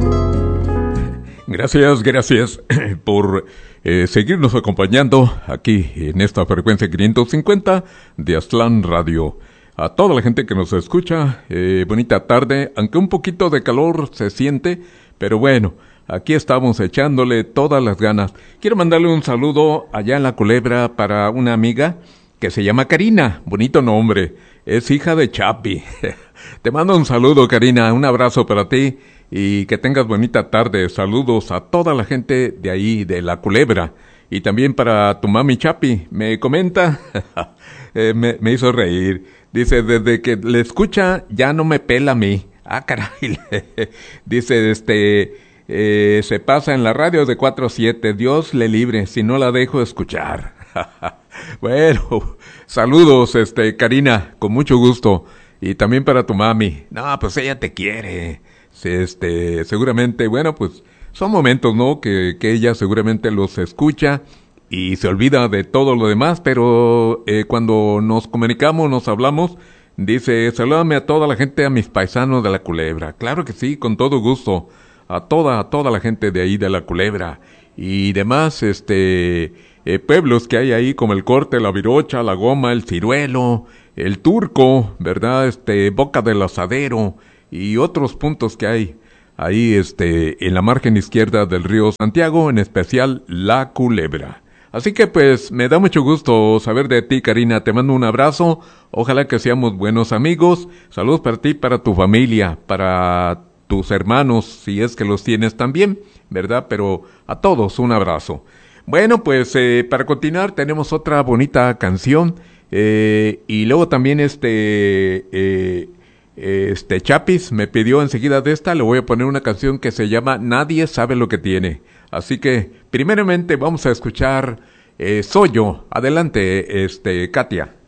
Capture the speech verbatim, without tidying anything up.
Gracias, gracias por eh, seguirnos acompañando aquí en esta frecuencia quinientos cincuenta de Aztlán Radio. A toda la gente que nos escucha, eh, bonita tarde, aunque un poquito de calor se siente, pero bueno, aquí estamos echándole todas las ganas. Quiero mandarle un saludo allá en La Culebra para una amiga que se llama Karina, bonito nombre, es hija de Chapi. Te mando un saludo, Karina, un abrazo para ti. Y que tengas bonita tarde. Saludos a toda la gente de ahí, de La Culebra. Y también para tu mami Chapi. Me comenta, eh, me, me hizo reír. Dice, desde que le escucha, ya no me pela a mí. Ah, caray. Dice, este, eh, se pasa en la radio de cuatro a siete. Dios le libre, si no la dejo escuchar. Bueno, saludos, este, Karina, con mucho gusto. Y también para tu mami. No, pues ella te quiere. Este, seguramente, bueno, pues son momentos, ¿no? Que, que ella seguramente los escucha y se olvida de todo lo demás, pero eh, cuando nos comunicamos, nos hablamos, dice, salúdame a toda la gente, a mis paisanos de La Culebra. Claro que sí, con todo gusto, a toda, a toda la gente de ahí de La Culebra y demás, este, eh, pueblos que hay ahí como el Corte, la Virocha, la Goma, el Ciruelo, el Turco, ¿verdad? Este, Boca del Asadero y otros puntos que hay ahí este en la margen izquierda del río Santiago, en especial La Culebra. Así que pues me da mucho gusto saber de ti, Karina, te mando un abrazo, ojalá que seamos buenos amigos, saludos para ti, para tu familia, para tus hermanos, si es que los tienes también, ¿verdad? Pero a todos un abrazo. Bueno, pues eh, para continuar tenemos otra bonita canción eh, y luego también este... Eh, Este Chapis me pidió enseguida de esta, le voy a poner una canción que se llama Nadie sabe lo que tiene. Así que, primeramente vamos a escuchar eh, Soy yo. Adelante, este, Katia.